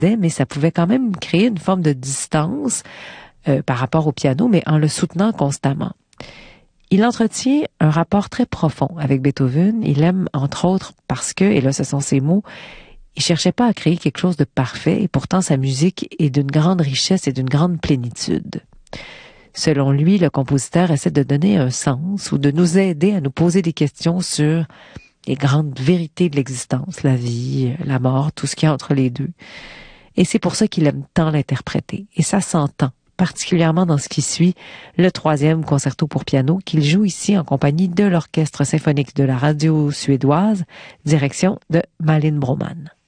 mais ça pouvait quand même créer une forme de distance par rapport au piano, mais en le soutenant constamment. Il entretient un rapport très profond avec Beethoven. Il l'aime, entre autres, parce que, et là ce sont ses mots, il cherchait pas à créer quelque chose de parfait, et pourtant sa musique est d'une grande richesse et d'une grande plénitude. Selon lui, le compositeur essaie de donner un sens ou de nous aider à nous poser des questions sur les grandes vérités de l'existence, la vie, la mort, tout ce qu'il y a entre les deux. Et c'est pour ça qu'il aime tant l'interpréter. Et ça s'entend, particulièrement dans ce qui suit, le 3e concerto pour piano, qu'il joue ici en compagnie de l'Orchestre symphonique de la radio suédoise, direction de Malin Broman.